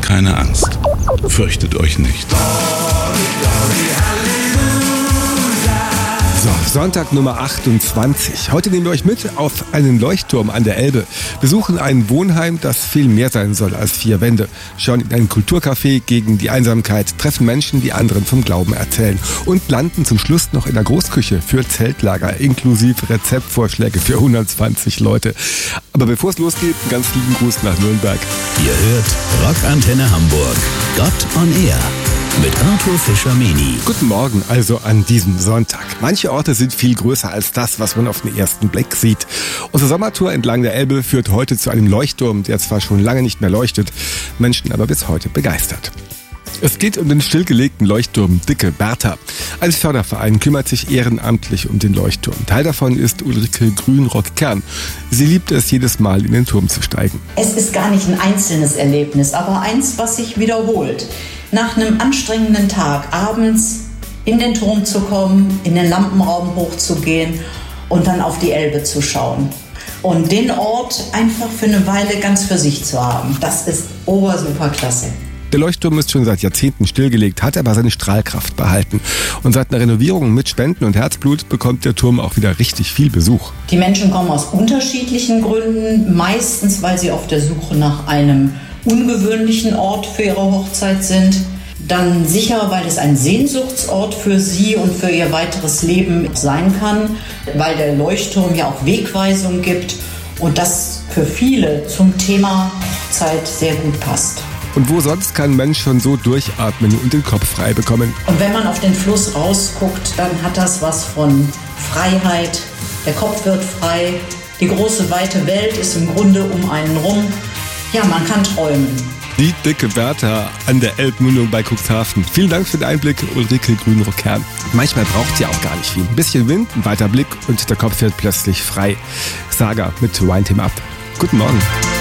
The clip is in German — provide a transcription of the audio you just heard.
keine Angst. Fürchtet euch nicht. So, Sonntag Nummer 28. Heute nehmen wir euch mit auf einen Leuchtturm an der Elbe, besuchen ein Wohnheim, das viel mehr sein soll als 4 Wände, schauen in ein Kulturcafé gegen die Einsamkeit, treffen Menschen, die anderen vom Glauben erzählen und landen zum Schluss noch in der Großküche für Zeltlager, inklusive Rezeptvorschläge für 120 Leute. Aber bevor es losgeht, einen ganz lieben Gruß nach Nürnberg. Ihr hört Rockantenne Hamburg. Gott on Air. Mit Arthur Fischer-Meni. Guten Morgen, also an diesem Sonntag. Manche Orte sind viel größer als das, was man auf den ersten Blick sieht. Unsere Sommertour entlang der Elbe führt heute zu einem Leuchtturm, der zwar schon lange nicht mehr leuchtet, Menschen aber bis heute begeistert. Es geht um den stillgelegten Leuchtturm Dicke Bertha. Ein Förderverein kümmert sich ehrenamtlich um den Leuchtturm. Teil davon ist Ulrike Grünrock-Kern. Sie liebt es, jedes Mal in den Turm zu steigen. Es ist gar nicht ein einzelnes Erlebnis, aber eins, was sich wiederholt. Nach einem anstrengenden Tag abends in den Turm zu kommen, in den Lampenraum hochzugehen und dann auf die Elbe zu schauen. Und den Ort einfach für eine Weile ganz für sich zu haben, das ist obersuper klasse. Der Leuchtturm ist schon seit Jahrzehnten stillgelegt, hat aber seine Strahlkraft behalten. Und seit einer Renovierung mit Spenden und Herzblut bekommt der Turm auch wieder richtig viel Besuch. Die Menschen kommen aus unterschiedlichen Gründen, meistens weil sie auf der Suche nach einem ungewöhnlichen Ort für ihre Hochzeit sind. Dann sicher, weil es ein Sehnsuchtsort für sie und für ihr weiteres Leben sein kann, weil der Leuchtturm ja auch Wegweisung gibt und das für viele zum Thema Hochzeit sehr gut passt. Und wo sonst kann ein Mensch schon so durchatmen und den Kopf frei bekommen? Und wenn man auf den Fluss rausguckt, dann hat das was von Freiheit. Der Kopf wird frei. Die große, weite Welt ist im Grunde um einen rum. Ja, man kann träumen. Die Dicke Bertha an der Elbmündung bei Cuxhaven. Vielen Dank für den Einblick, Ulrike Grünrock-Kern. Manchmal braucht sie auch gar nicht viel. Ein bisschen Wind, ein weiter Blick und der Kopf wird plötzlich frei. Saga mit Wind Him Up. Guten Morgen.